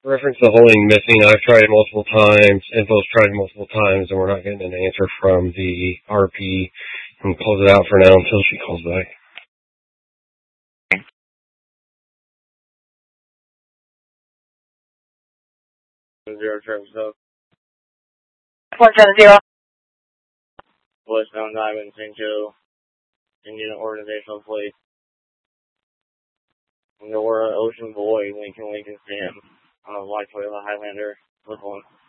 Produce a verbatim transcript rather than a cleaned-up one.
Reference the holding missing. I've tried it multiple times. Info's tried it multiple times, and we're not getting an answer from the R P. And close it out for now until she calls back. Zero trips up. One seven zero. Westbound Diamond, Saint Joe. Indian Organizational Fleet. We're Ocean Boy, Lincoln, Lincoln, Sam. On the White Toyota Highlander. Flip one.